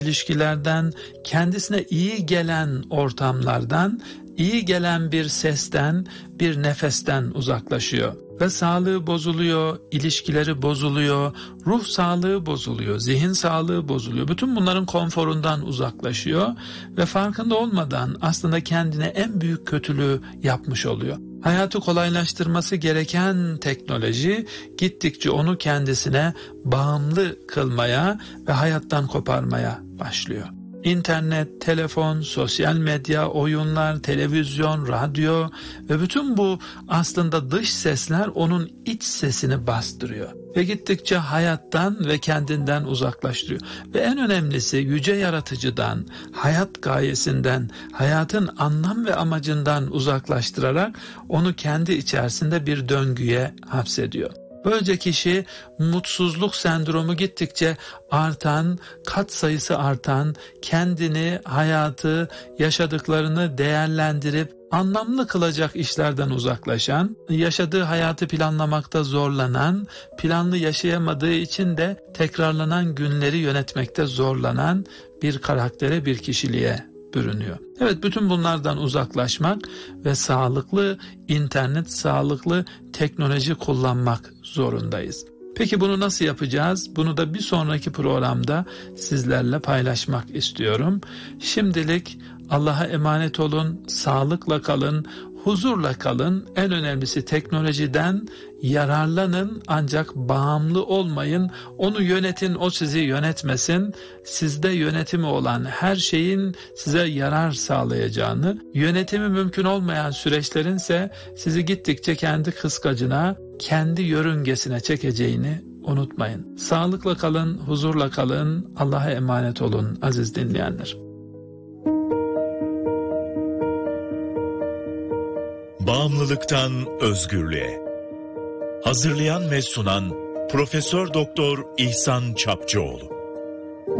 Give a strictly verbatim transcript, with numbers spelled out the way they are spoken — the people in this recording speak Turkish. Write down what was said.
ilişkilerden, kendisine iyi gelen ortamlardan, iyi gelen bir sesten, bir nefesten uzaklaşıyor. Ve sağlığı bozuluyor, ilişkileri bozuluyor, ruh sağlığı bozuluyor, zihin sağlığı bozuluyor. Bütün bunların konforundan uzaklaşıyor ve farkında olmadan aslında kendine en büyük kötülüğü yapmış oluyor. Hayatı kolaylaştırması gereken teknoloji gittikçe onu kendisine bağımlı kılmaya ve hayattan koparmaya başlıyor. İnternet, telefon, sosyal medya, oyunlar, televizyon, radyo ve bütün bu aslında dış sesler onun iç sesini bastırıyor. Ve gittikçe hayattan ve kendinden uzaklaştırıyor. Ve en önemlisi yüce yaratıcıdan, hayat gayesinden, hayatın anlam ve amacından uzaklaştırarak onu kendi içerisinde bir döngüye hapsediyor. Böylece kişi mutsuzluk sendromu gittikçe artan, kat sayısı artan, kendini, hayatı, yaşadıklarını değerlendirip anlamlı kılacak işlerden uzaklaşan, yaşadığı hayatı planlamakta zorlanan, planlı yaşayamadığı için de tekrarlanan günleri yönetmekte zorlanan bir karaktere, bir kişiliğe bürünüyor. Evet, bütün bunlardan uzaklaşmak ve sağlıklı internet, sağlıklı teknoloji kullanmak zorundayız. Peki bunu nasıl yapacağız? Bunu da bir sonraki programda sizlerle paylaşmak istiyorum. Şimdilik Allah'a emanet olun, sağlıkla kalın, huzurla kalın. En önemlisi teknolojiden yararlanın ancak bağımlı olmayın. Onu yönetin, o sizi yönetmesin. Sizde yönetimi olan her şeyin size yarar sağlayacağını, yönetimi mümkün olmayan süreçlerin ise sizi gittikçe kendi kıskacına, kendi yörüngesine çekeceğini unutmayın. Sağlıkla kalın, huzurla kalın. Allah'a emanet olun aziz dinleyenler. Bağımlılıktan özgürlüğe. Hazırlayan ve sunan Profesör Doktor İhsan Çapçıoğlu.